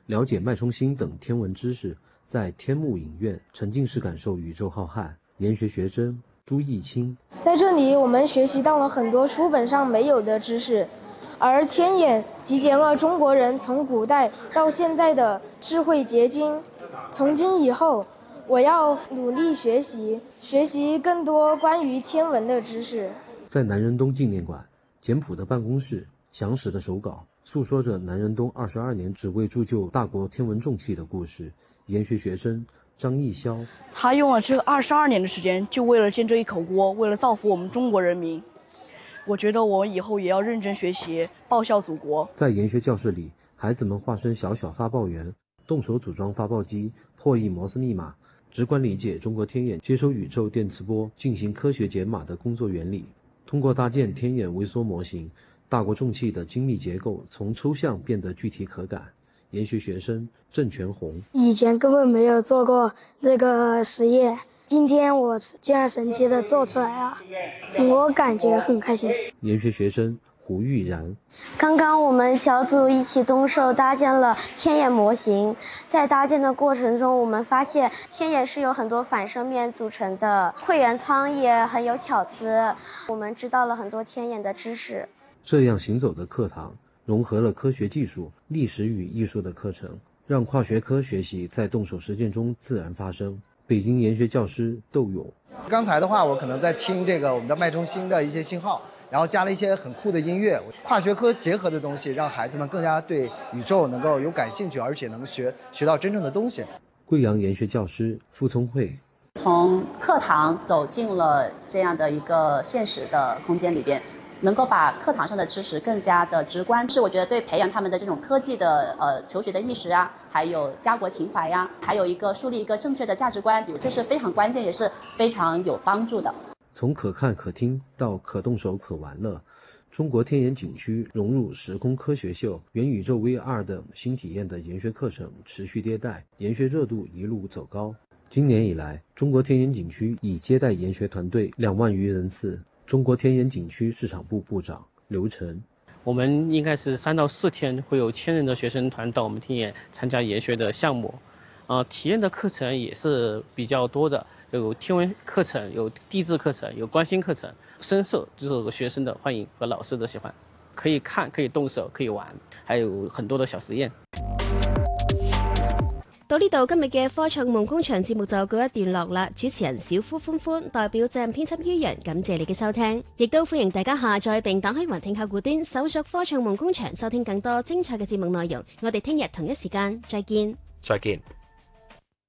了解脉冲星等天文知识，在天幕影院沉浸式感受宇宙浩瀚。研学学生朱义清： 在这里，我们学习到了很多书本上没有的知识，而天眼集结了中国人从古代到现在的智慧结晶。从今以后，我要努力学习更多关于天文的知识。 在南仁东纪念馆，简朴的办公室，详实的手稿，诉说着南仁东22年只为铸就大国天文重器的故事。研学学生张义潇： 他用了这22年的时间，就为了建这一口锅，为了造福我们中国人民。我觉得我以后也要认真学习，报效祖国。 在研学教室里，孩子们化身小小发报员，动手组装发报机，破译摩斯密码，直观理解中国天眼接收宇宙电磁波进行科学解码的工作原理。通过搭建天眼微缩模型，大国重器的精密结构从抽象变得具体可感。研学学生郑全红： 以前根本没有做过这个实验，今天我竟然神奇的做出来了，我感觉很开心。 研学学生胡玉然： 刚刚我们小组一起动手搭建了天眼模型，在搭建的过程中，我们发现天眼是由很多反射面组成的，会员舱也很有巧思，我们知道了很多天眼的知识。 这样行走的课堂融合了科学技术、历史与艺术的课程，让跨学科学习在动手实践中自然发生。北京研学教师窦勇： 刚才的话，我可能在听这个我们的脉冲星的一些信号，然后加了一些很酷的音乐，跨学科结合的东西，让孩子们更加对宇宙能够有感兴趣，而且能学到真正的东西。 贵阳研学教师傅聪慧： 从课堂走进了这样的一个现实的空间里边，能够把课堂上的知识更加的直观，是我觉得对培养他们的这种科技的求学的意识啊，还有家国情怀呀，还有树立一个正确的价值观，这是非常关键，也是非常有帮助的。 从可看可听到可动手可玩乐，中国天眼景区融入时空科学秀、元宇宙 VR 等新体验的研学课程持续迭代，研学热度一路走高。今年以来，中国天眼景区已接待研学团队2万余人次。中国天眼景区市场部部长刘晨： 我们应该是3到4天会有1000人的学生团到我们天眼参加研学的项目，体验的课程也是比较多的，有天文课程，有地质课程，有观星课程，深受就是学生的欢迎和老师的喜欢，可以看，可以动手，可以玩，还有很多的小实验。 到呢度，今日嘅科創夢工場節目就告一段落啦。主持人小夫歡歡代表責任編輯于洋，感謝你嘅收聽，亦都歡迎大家下載並打開雲聽客戶端，搜索科創夢工場，收聽更多精彩嘅節目內容。我哋聽日同一時間再見。 再見。